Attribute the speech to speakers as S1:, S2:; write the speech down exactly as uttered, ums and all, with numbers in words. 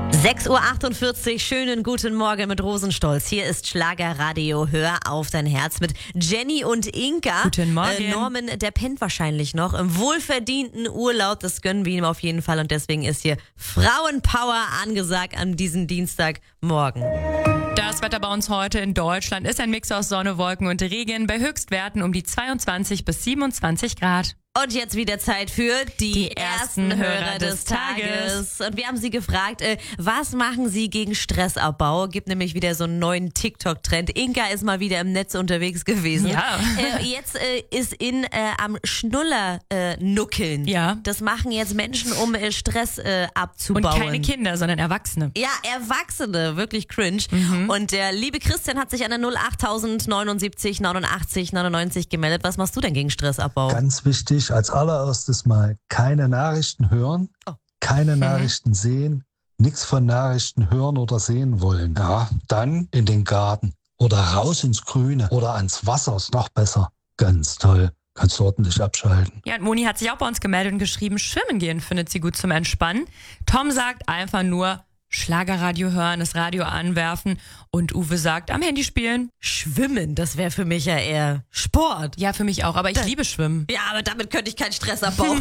S1: sechs Uhr achtundvierzig, schönen guten Morgen mit Rosenstolz. Hier ist Schlagerradio, hör auf dein Herz mit Jenny und Inka.
S2: Guten Morgen.
S1: Äh, Norman, der pennt wahrscheinlich noch im wohlverdienten Urlaub, das gönnen wir ihm auf jeden Fall und deswegen ist hier Frauenpower angesagt an diesem Dienstagmorgen.
S2: Das Wetter bei uns heute in Deutschland ist ein Mix aus Sonne, Wolken und Regen bei Höchstwerten um die zweiundzwanzig bis siebenundzwanzig Grad.
S1: Und jetzt wieder Zeit für die,
S2: Die
S1: ersten
S2: ersten
S1: Hörer
S2: Hörer
S1: des
S2: des
S1: Tages. Und wir haben sie gefragt, äh, was machen sie gegen Stressabbau? Gibt nämlich wieder so einen neuen TikTok-Trend. Inka ist mal wieder im Netz unterwegs gewesen.
S2: Ja.
S1: Äh, jetzt äh, ist in äh, am Schnuller äh, nuckeln.
S2: Ja.
S1: Das machen jetzt Menschen, um äh, Stress äh,
S2: Und
S1: abzubauen.
S2: keine Kinder, sondern Erwachsene.
S1: Ja, Erwachsene, wirklich cringe.
S2: Mhm.
S1: Und der liebe Christian hat sich an der null acht neunundsiebzig neunundachtzig neunundneunzig gemeldet. Was machst du denn gegen Stressabbau?
S3: Ganz wichtig, als allererstes mal keine Nachrichten hören,
S1: Oh.
S3: keine Nachrichten sehen, nichts von Nachrichten hören oder sehen wollen. Ja, dann in den Garten oder raus ins Grüne oder ans Wasser, ist noch besser. Ganz toll, kannst du ordentlich abschalten.
S2: Ja, und Moni hat sich auch bei uns gemeldet und geschrieben, schwimmen gehen findet sie gut zum Entspannen. Tom sagt einfach nur Schlagerradio hören, das Radio anwerfen und Uwe sagt am Handy spielen.
S1: Schwimmen, das wäre für mich ja eher Sport.
S2: Ja, für mich auch, aber ich liebe Schwimmen.
S1: Ja, aber damit könnte ich keinen Stress abbauen.